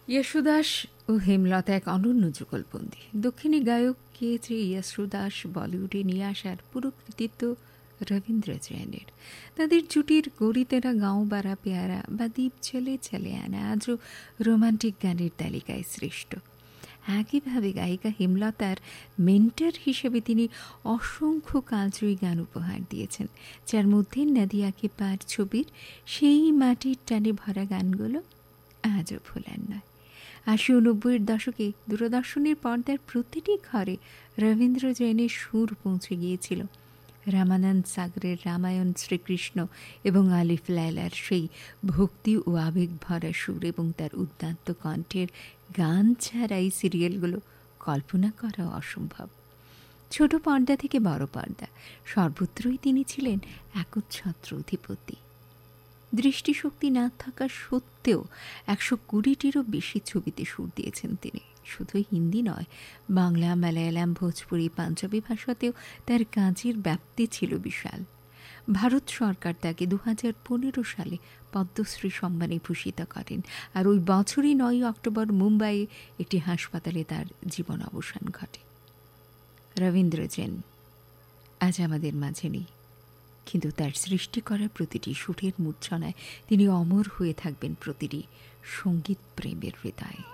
য়েশুদাস ও হেমলতা এক অনন্য যুগলবন্দী। দক্ষিণী গায়ক কে যে য়েশুদাস বলিউডে নিয়ে আসার পুরো কৃতিত্ব রবীন্দ্র জৈনের। তাদের জুটির গড়িতেরা গাঁও বাড়া পেয়ারা বা দ্বীপ ছেলে ছেলে আনা আজও রোমান্টিক গানের তালিকায় শ্রেষ্ঠ। একইভাবে গায়িকা হেমলতার মেন্টর হিসেবে তিনি অসংখ্য কালজয়ী গান উপহার দিয়েছেন, যার মধ্যে নদিয়াকে পার ছবির সেই মাটির টানে ভরা গানগুলো আজও ভোলার নয়। ৮০ ও ৯০-এর দশকে দূরদর্শনের পর্দার প্রতিটি ঘরে রবীন্দ্র জৈনের সুর পৌঁছে গিয়েছিল। রামানন্দ সাগরের রামায়ণ, শ্রীকৃষ্ণ এবং আলিফ লায়লার সেই ভক্তি ও আবেগ ভরা সুর এবং তার উদ্দান্ত কণ্ঠের গান ছাড়া এই সিরিয়ালগুলো কল্পনা করা অসম্ভব। ছোট পর্দা থেকে বড় পর্দা সর্বত্রই তিনি ছিলেন একচ্ছত্র অধিপতি। দৃষ্টিশক্তি না থাকা সত্ত্বেও ১২০-টিরও বেশি ছবিতে সুর দিয়েছেন তিনি। শুধু হিন্দি নয়, বাংলা, মালায়ালাম, ভোজপুরি, পাঞ্জাবি ভাষাতেও তার কাজের ব্যাপ্তি ছিল বিশাল। ভারত সরকার তাকে ২০১৫ সালে পদ্মশ্রী সম্মানে ভূষিত করেন, আর ওই বছরই ৯ অক্টোবর মুম্বাইয়ে একটি হাসপাতালে তার জীবন অবসান ঘটে। রবীন্দ্র জৈন আজ আমাদের মাঝে নেই, কিন্তু তার সৃষ্টি করা প্রতিটি সুরের মূর্ছনায় তিনি অমর হয়ে থাকবেন প্রতিটি সঙ্গীত প্রেমের হৃদয়ে।